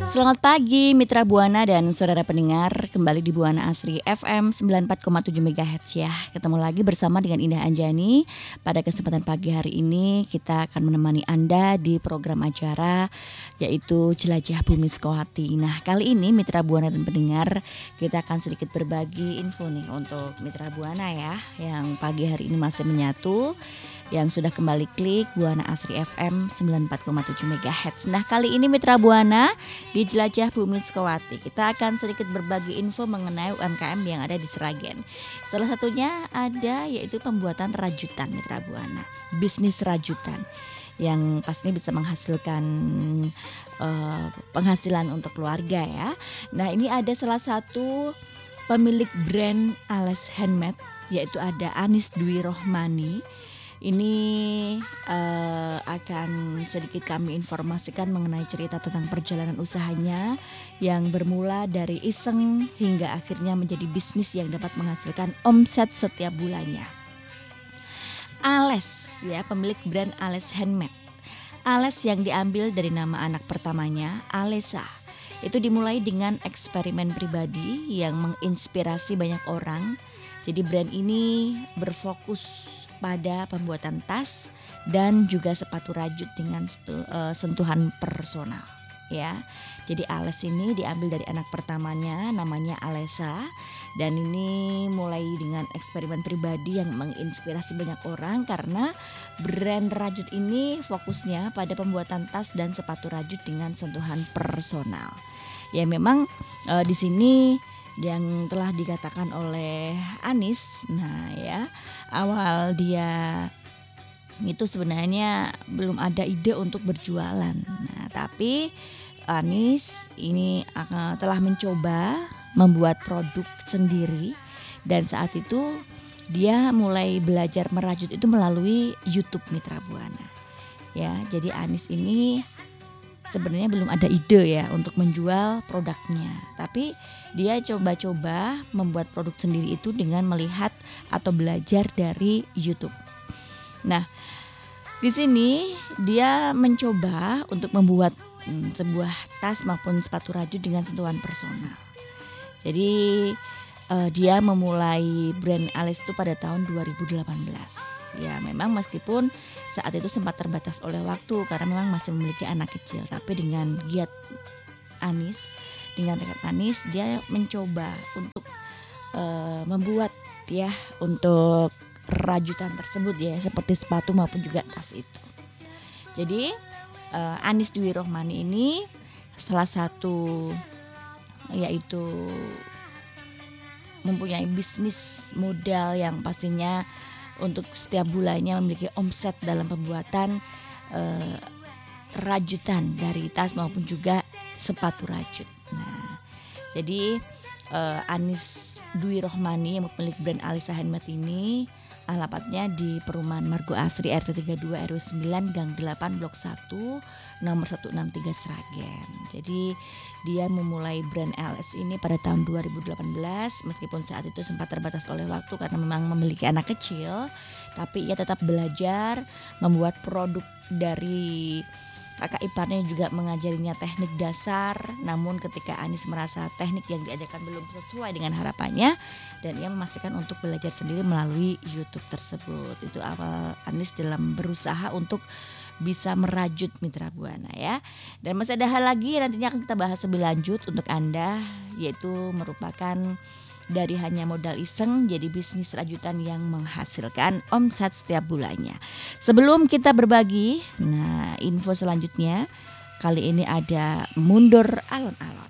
Selamat pagi Mitra Buana dan saudara pendengar, kembali di Buana Asri FM 94,7 MHz ya. Ketemu lagi bersama dengan Indah Anjani. Pada kesempatan pagi hari ini kita akan menemani Anda di program acara yaitu Jelajah Bumi Sukowati. Nah, kali ini Mitra Buana dan pendengar, kita akan sedikit berbagi info nih untuk Mitra Buana ya, yang pagi hari ini masih menyatu, yang sudah kembali klik Buana Asri FM 94,7 MHz. Nah, kali ini Mitra Buana di Jelajah Bumi Sukowati kita akan sedikit berbagi info mengenai UMKM yang ada di Sragen. Salah satunya ada yaitu pembuatan rajutan Mitra Buana, bisnis rajutan yang pastinya bisa menghasilkan penghasilan untuk keluarga ya. Nah, ini ada salah satu pemilik brand alas handmade yaitu ada Anis Dwi Rohmani. Ini akan sedikit kami informasikan mengenai cerita tentang perjalanan usahanya yang bermula dari iseng hingga akhirnya menjadi bisnis yang dapat menghasilkan omset setiap bulannya. Ales ya, pemilik brand Ales Handmade. Ales yang diambil dari nama anak pertamanya, Alesa. Itu dimulai dengan eksperimen pribadi yang menginspirasi banyak orang. Jadi brand ini berfokus pada pembuatan tas dan juga sepatu rajut dengan sentuhan personal ya. Jadi Ales ini diambil dari anak pertamanya namanya Alesa, dan ini mulai dengan eksperimen pribadi yang menginspirasi banyak orang karena brand rajut ini fokusnya pada pembuatan tas dan sepatu rajut dengan sentuhan personal. Ya memang di sini yang telah dikatakan oleh Anis, nah ya, awal dia itu sebenarnya belum ada ide untuk berjualan. Nah, tapi Anis ini telah mencoba membuat produk sendiri, dan saat itu dia mulai belajar merajut itu melalui YouTube Mitra Buana. Ya, jadi Anis ini sebenarnya belum ada ide ya untuk menjual produknya, tapi dia coba-coba membuat produk sendiri itu dengan melihat atau belajar dari YouTube. Nah, di sini dia mencoba untuk membuat sebuah tas maupun sepatu rajut dengan sentuhan personal. Jadi dia memulai brand Ales itu pada tahun 2018. Ya memang meskipun saat itu sempat terbatas oleh waktu karena memang masih memiliki anak kecil, tapi dengan giat Anis, dengan tekad Anis, dia mencoba untuk membuat ya untuk rajutan tersebut ya, seperti sepatu maupun juga tas itu. Jadi Anis Dwi Rohmani ini salah satu yaitu mempunyai bisnis modal yang pastinya untuk setiap bulannya memiliki omset dalam pembuatan rajutan dari tas maupun juga sepatu rajut. Nah, jadi Anis Dwi Rohmani yang pemilik brand Alesa Handmade ini alamatnya di Perumahan Margo Asri RT 32 RW 9 Gang 8 Blok 1 nomor 163 Sragen. Jadi dia memulai brand LS ini pada tahun 2018 meskipun saat itu sempat terbatas oleh waktu karena memang memiliki anak kecil, tapi ia tetap belajar membuat produk. Dari kakak iparnya juga mengajarinya teknik dasar, namun ketika Anis merasa teknik yang diajarkan belum sesuai dengan harapannya, dan ia memastikan untuk belajar sendiri melalui YouTube tersebut. Itu awal Anis dalam berusaha untuk bisa merajut Mitra Buana ya. Dan masih ada hal lagi nantinya akan kita bahas lebih lanjut untuk Anda, yaitu merupakan dari hanya modal iseng jadi bisnis rajutan yang menghasilkan omset setiap bulannya. Sebelum kita berbagi, nah info selanjutnya kali ini ada mundur alon-alon.